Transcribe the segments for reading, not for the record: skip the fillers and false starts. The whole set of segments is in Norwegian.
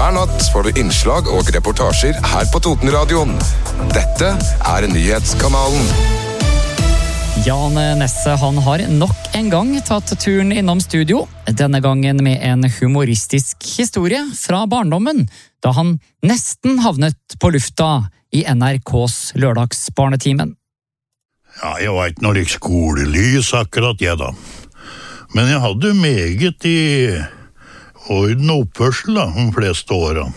Hver natt får du innslag og reportasjer her på Totenradioen. Dette nyhetskanalen. Jan Nesse, han har nok en gang tatt turen innom studio. Denne gangen med en humoristisk historie fra barndommen, da han nesten havnet på lufta i NRKs lørdagsbarnetimen. Ja, jeg var ikke noe skolelys akkurat jeg da. Men jeg hadde meget i orden og oppførsel da, de fleste årene.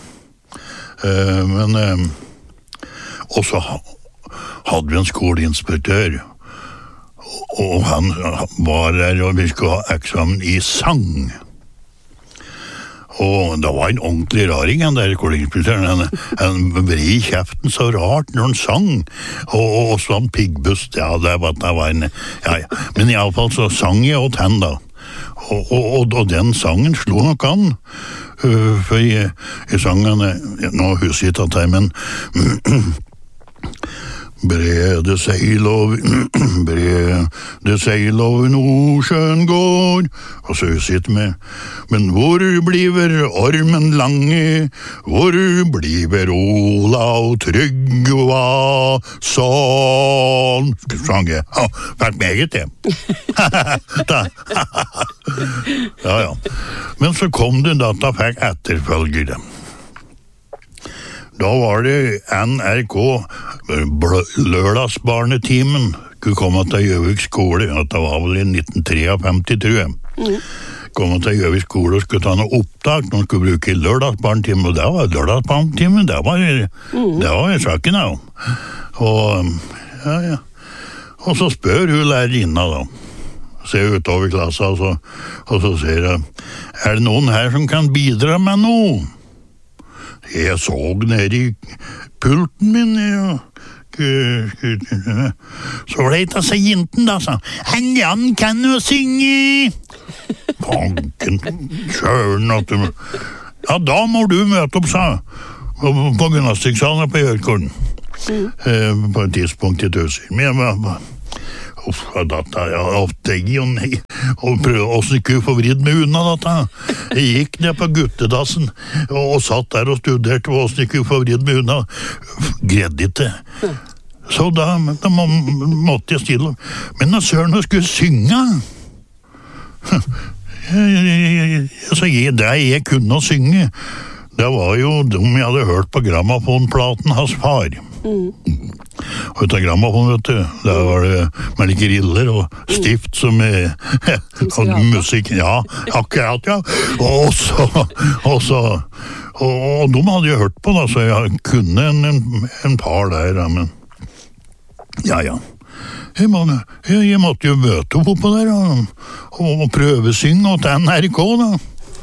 Og så hadde vi en skoleinspektør, og han var der, og vi skulle ha eksamen i sang. Og det var en ordentlig raring, han der skoleinspektøren. Han vred i kjeften så rart når han sang, og sånn piggbust, ja, det var en, ja. Men i alle fall så sang jeg åt han da. Og den sangen slo nok an, for jeg sang han, nå husker jeg ikke at men brede seil over Nordsjøen går, og så sitter med, men hvor bliver ormen lange, hvor bliver Olav Tryggva, sånn, sang jeg, vært meget det. Ja. Men så kom det da fikk etterfølgere. Da var det NRK lørdagsbarnetimen skulle komme til Gjøvik skole, det var vel i 1953, tror jeg. Komme til Gjøvik skole og skulle ta noe opptak, noen skulle bruke lørdagsbarnetimen, og det var lørdagsbarnetimen, det var saken da. Og så spør hun lærerinna da, ser utover klassen, og så sier hun, det noen her som kan bidra med noe? Jeg så ned i pulten min, så var det et av seg jinten da, sa han, Jan kan jo synge. Banken, sjøren, ja, da må du møte opp, sa på gymnastikksalen på Gjørkorden, på et tidspunkt i Tøser. Men jeg var data, og prøvde også ikke få vridd med unna data. Jeg gikk ned på guttedassen og satt der og studerte og også ikke få vridd med unna. Greide ikke. Så da måtte jeg stille. Men når Søren skulle synge, så det jeg kunne synge, det var jo dem jeg hadde hørt på grammofonplaten hans far. Og ut av grammofon, vet du, der var det med like riller og stift som og musikk, ja, akkurat, ja. Og de hadde jo hørt på da, så jeg kunne en par der, ja, men ja. Jeg måtte jo møte opp på der og prøvesynge til NRK da.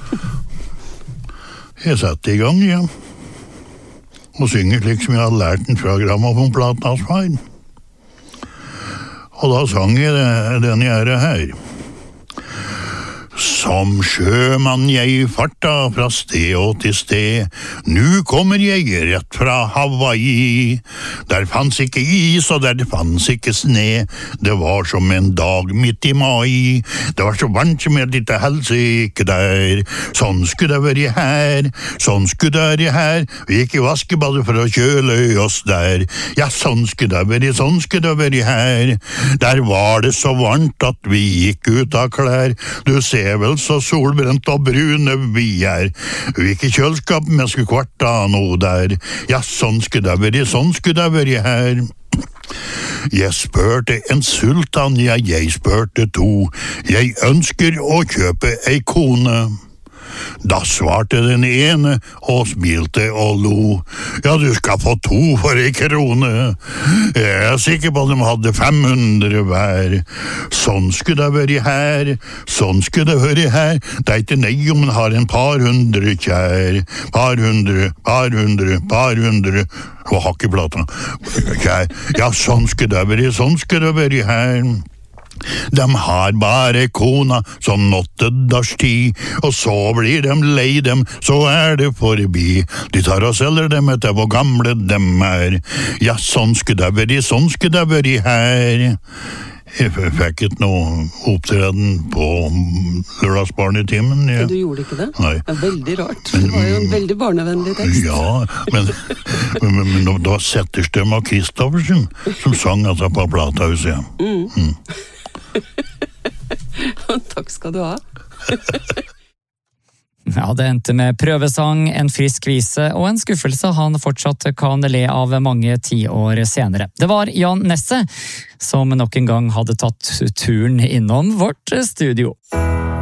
Jeg satte i gang, ja. Og synger slik som jeg hadde lært den fra grammofonplaten hans far. Og da sang jeg den jeg her. Som sjømann jeg farta fra sted og til sted, nu kommer jeg rett fra Hawaii. Der fanns ikke is og der fanns ikke sne, det var som en dag midt i mai. Det var så varmt som jeg litt helsike der, sånn skulle det være her, sånn skulle det være her. Vi gikk i vaskebadet for å kjøle oss der, ja sånn skulle det være her. Der var det så varmt at vi gikk ut av klær, du ser vel så solbrent og brune vi er. Vi gikk i kjølskap, men jeg skulle kvarta noe der. Ja, sånn skulle det være her. Jeg spurte en sultan, ja, jeg spurte to. Jeg ønsker å kjøpe ei kone. Da svarte den ene og smilte og lo. Ja, du skal få 2 for 1 krone. Jeg er sikker på at de hadde 500 hver. Sånn skulle det være her, sånn skulle det være her. Det er ikke nei om man har en par hundre kjær. Par hundre. Og hakkeplata. Kjær. Ja, sånn skulle det være her. De har bare kona som 8 dagers tid, og så blir de lei dem, så er det forbi. De tar og selger dem etter hvor gamle dem er. Ja, sånn skulle det være her. Jeg fikk ikke noe opptreden på lørdagsbarnetimen. Du gjorde ikke det? Nei. Det veldig rart. Det var jo en veldig barnevennlig tekst. Ja, men det var Setterstøm av Kristoffersen som sang altså på Platahuset. Takk skal du ha. Ja, det endte med prøvesang, en frisk vise og en skuffelse han fortsatt kan le av mange 10 år senere. Det var Jan Nesse som nok en gang hadde tatt turen innom vårt studio.